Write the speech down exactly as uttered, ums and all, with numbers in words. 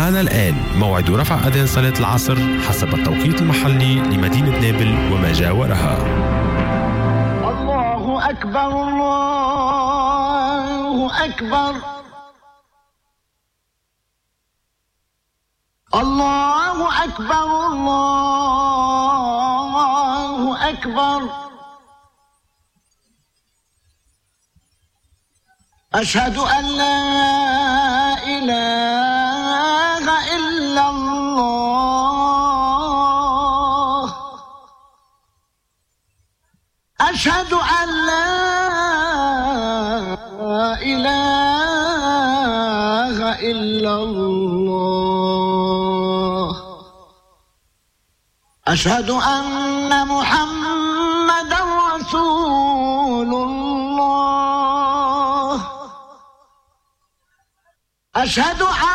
حان الآن موعد رفع أذان صلاة العصر حسب التوقيت المحلي لمدينة نابل وما جاورها. الله أكبر الله أكبر الله أكبر الله أكبر أشهد أن لا إله إلا الله أشهد أن لا إله إلا الله أشهد أن محمدا رسول الله أشهد أن